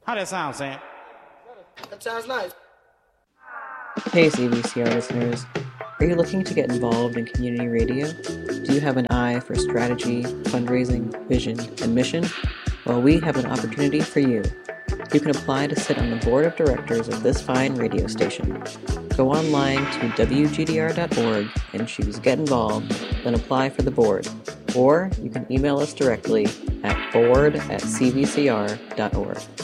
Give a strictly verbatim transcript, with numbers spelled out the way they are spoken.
How that sound, Sam? That sounds nice. Hey C V C R listeners, are you looking to get involved in community radio? Do you have an eye for strategy, fundraising, vision, and mission? Well, we have an opportunity for you. You can apply to sit on the board of directors of this fine radio station. Go online to w g d r dot org and choose Get Involved, then apply for the board. Or you can email us directly at board at c v c r dot org.